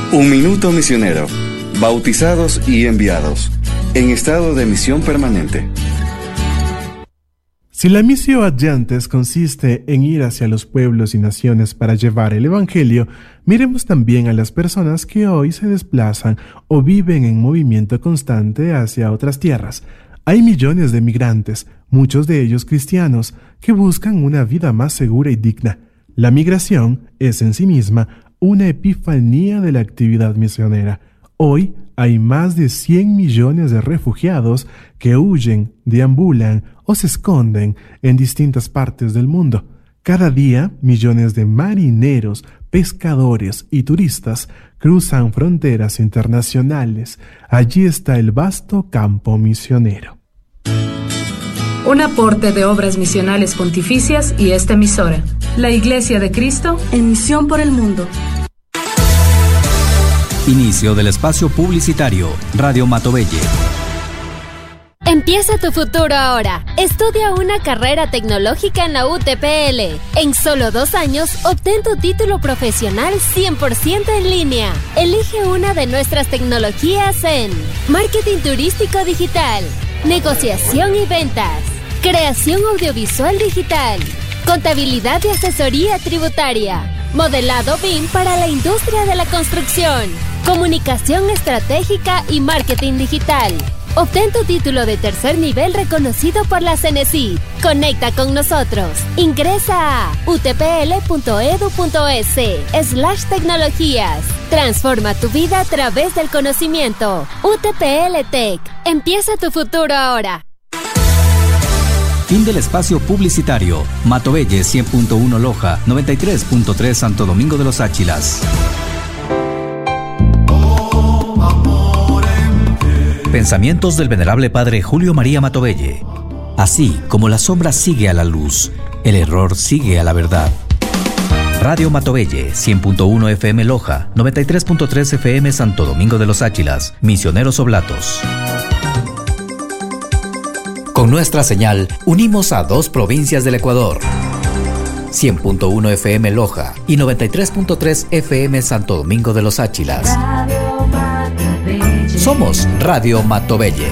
Un minuto misionero. Bautizados y enviados. En estado de misión permanente. Si la misión Adyentes consiste en ir hacia los pueblos y naciones para llevar el Evangelio, miremos también a las personas que hoy se desplazan o viven en movimiento constante hacia otras tierras. Hay millones de migrantes, muchos de ellos cristianos, que buscan una vida más segura y digna. La migración es en sí misma una epifanía de la actividad misionera. Hoy hay más de 100 millones de refugiados que huyen, deambulan o se esconden en distintas partes del mundo. Cada día, millones de marineros, pescadores y turistas cruzan fronteras internacionales. Allí está el vasto campo misionero. Un aporte de Obras Misionales Pontificias y esta emisora. La Iglesia de Cristo en misión por el mundo. Inicio del espacio publicitario. Radio Matovelle. Empieza tu futuro ahora. Estudia una carrera tecnológica en la UTPL. En solo 2 años, obtén tu título profesional 100% en línea. Elige una de nuestras tecnologías en marketing turístico digital, negociación y ventas, creación audiovisual digital, contabilidad y asesoría tributaria, modelado BIM para la industria de la construcción, comunicación estratégica y marketing digital. Obtén tu título de tercer nivel reconocido por la CENESID. Conecta con nosotros. Ingresa a utpl.edu.es/tecnologías. Transforma tu vida a través del conocimiento. UTPL Tech. Empieza tu futuro ahora. Fin del espacio publicitario. Matovelle 100.1 Loja, 93.3 Santo Domingo de los Áchilas. Pensamientos del venerable padre Julio María Matovelle. Así como la sombra sigue a la luz, el error sigue a la verdad. Radio Matovelle 100.1 FM Loja, 93.3 FM Santo Domingo de los Áchilas, Misioneros Oblatos. Con nuestra señal unimos a 2 provincias del Ecuador. 100.1 FM Loja y 93.3 FM Santo Domingo de los Áchilas. Somos Radio Matovelle.